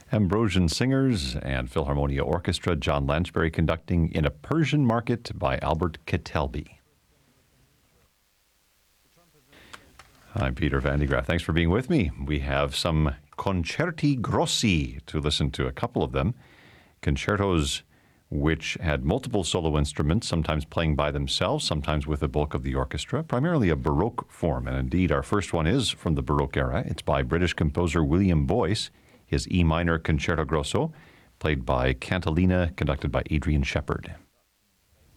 Ambrosian Singers and Philharmonia Orchestra, John Lansbury conducting In a Persian Market by Albert Ketelby. I'm Peter Van de Graaff. Thanks for being with me. We have some concerti grossi to listen to, a couple of them. Concertos which had multiple solo instruments, sometimes playing by themselves, sometimes with the bulk of the orchestra, primarily a Baroque form. And indeed, our first one is from the Baroque era. It's by British composer William Boyce, his E minor Concerto Grosso, played by Cantilena, conducted by Adrian Shepard.